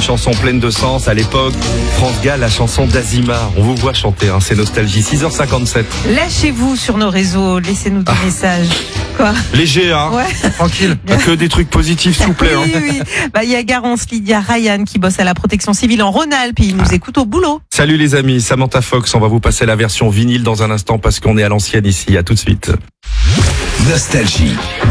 chanson pleine de sens. À l'époque, France Gall, la chanson d'Azima. On vous voit chanter, c'est nostalgie. 6h57. Lâchez-vous sur nos réseaux, laissez-nous des messages. Quoi? Léger, Ouais. Tranquille. Que des trucs positifs, s'il vous plaît. Oui. Il y a Garance, Lydia, Ryan qui bosse à la protection civile en Rhône-Alpes et ils nous écoutent au boulot. Salut les amis, Samantha Fox. On va vous passer la version vinyle dans un instant parce qu'on est à l'ancienne ici. À tout de suite. Nostalgie.